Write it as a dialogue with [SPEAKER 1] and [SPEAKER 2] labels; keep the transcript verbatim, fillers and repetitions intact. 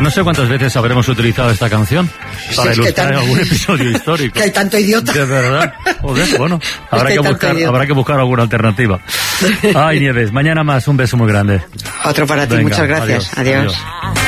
[SPEAKER 1] no sé cuántas veces habremos utilizado esta canción para
[SPEAKER 2] sí,
[SPEAKER 1] ilustrar
[SPEAKER 2] tan...
[SPEAKER 1] algún episodio histórico.
[SPEAKER 2] Que hay tanto idiota.
[SPEAKER 1] De verdad. Joder, bueno, habrá,
[SPEAKER 2] es que
[SPEAKER 1] que buscar, habrá que buscar alguna alternativa. Ay, Nieves, mañana más. Un beso muy grande.
[SPEAKER 2] Otro para ti. Venga, muchas gracias. Adiós. adiós. adiós.